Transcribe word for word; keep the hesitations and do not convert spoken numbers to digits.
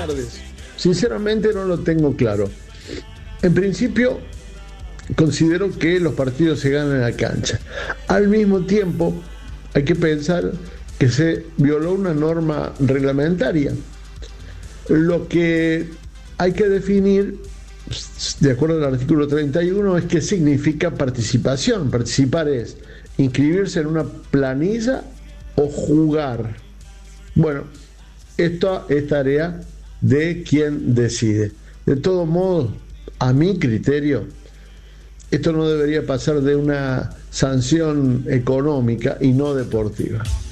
tardes. Sinceramente no lo tengo claro. En principio, considero que los partidos se ganan en la cancha. Al mismo tiempo, hay que pensar que se violó una norma reglamentaria. Lo que hay que definir, de acuerdo al artículo treinta y uno, es qué significa participación. Participar es inscribirse en una planilla o jugar. Bueno, esto es tarea de quien decide. De todos modos, a mi criterio, esto no debería pasar de una sanción económica y no deportiva.